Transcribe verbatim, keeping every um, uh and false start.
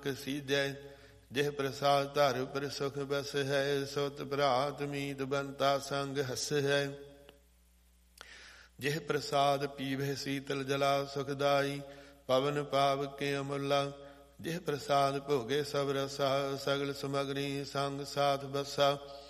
ਨਾਨਕ ਸੀਜੈ। ਜਿਹ ਪ੍ਰਸਾਦ ਧਰ ਪਰ ਸੁਖ ਬਸ ਹੈ, ਸੁਤ ਭਰਾਤ ਮੀਤ ਬੰਤਾ ਸੰਗ ਹਸ ਹੈ। ਜਿਹ ਪ੍ਰਸਾਦ ਪੀਵਹਿ ਸੀਤਲ ਜਲਾ ਸੁਖਦਾਈ, ਪਵਨ ਪਾਵ ਕੇ ਅਮੁੱਲਾ। ਜਿਹ ਪ੍ਰਸਾਦ ਭੋਗੇ ਸਭ ਰਸਾ, ਸਗਲ ਸਮਗਰੀ ਸੰਗ ਸਾਥ ਬਸਾ।